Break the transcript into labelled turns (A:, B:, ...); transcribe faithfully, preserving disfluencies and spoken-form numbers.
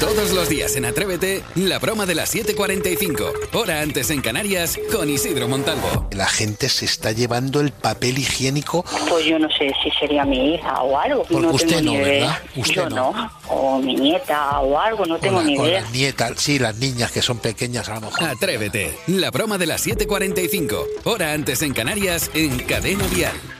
A: Todos los días en Atrévete, la broma de las siete cuarenta y cinco, hora antes en Canarias, con Isidro Montalvo.
B: La gente se está llevando el papel higiénico.
C: Pues yo no sé si sería mi hija o algo.
B: Porque
C: no
B: usted
C: tengo
B: no,
C: ni idea.
B: ¿verdad? Usted
C: yo
B: no.
C: no. O mi nieta o algo, no tengo
B: o la,
C: ni
B: o
C: idea.
B: las nietas, sí, las niñas que son pequeñas a lo mejor.
A: Atrévete, la broma de las siete cuarenta y cinco, hora antes en Canarias, en Cadena Dial.